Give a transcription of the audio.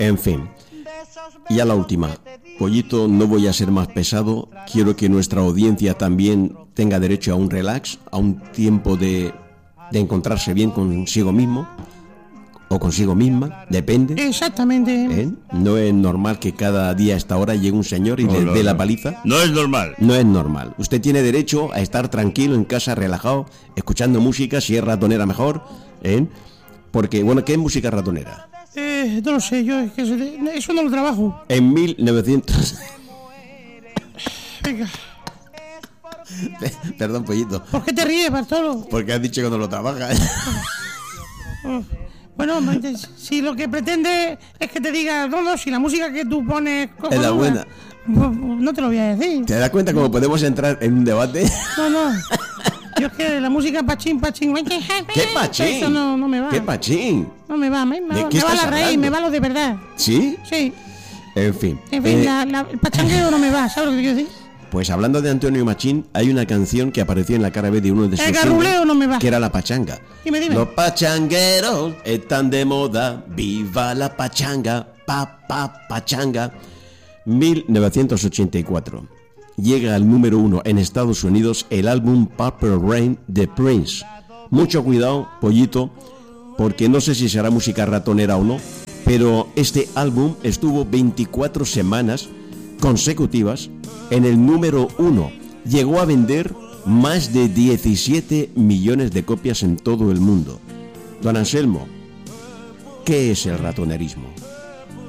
En fin. Y a la última. Pollito, no voy a ser más pesado. Quiero que nuestra audiencia también tenga derecho a un relax, a un tiempo de encontrarse bien consigo mismo o consigo misma, depende. Exactamente. No es normal que cada día a esta hora llegue un señor y le dé la paliza. No es normal. No es normal. Usted tiene derecho a estar tranquilo en casa, relajado, escuchando música, si es ratonera mejor, porque, bueno, ¿qué es música ratonera? No lo sé, yo es que eso no lo trabajo. En 1900... Venga. Perdón, Pollito. ¿Por qué te ríes, Bartolo? Porque has dicho que no lo trabajas. Bueno, si lo que pretende es que te diga, no, si la música que tú pones es la buena, no te lo voy a decir. ¿Te das cuenta cómo podemos entrar en un debate? No. Yo es que la música pachín. ¿Qué pachín? Eso no me va. ¿Qué pachín? No me va, me va la raíz, me va lo de verdad. ¿Sí? Sí. En fin. El pachangueo no me va, ¿sabes lo que quiero decir? Pues hablando de Antonio Machín, hay una canción que apareció en la cara B de uno de sus garruleo no me va. Que era La Pachanga. Dime. Los pachangueros están de moda, viva la pachanga, pachanga. 1984. Llega al número 1 en Estados Unidos el álbum Purple Rain de Prince. Mucho cuidado, Pollito, porque no sé si será música ratonera o no, pero este álbum estuvo 24 semanas consecutivas en el número 1. Llegó a vender más de 17 millones de copias en todo el mundo. Don Anselmo, ¿qué es el ratonerismo?